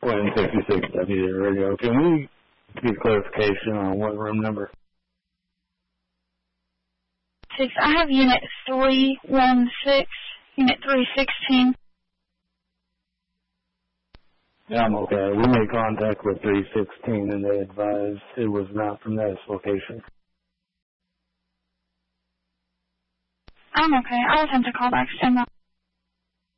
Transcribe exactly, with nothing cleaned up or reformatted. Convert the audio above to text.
Quinn fifty-six W Radio. Can we get clarification on what room number? Six. I have unit three one six, unit three sixteen. Yeah, I'm okay. We made contact with three sixteen and they advised it was not from this location. I'm okay. I'll attempt to call back. Stand by.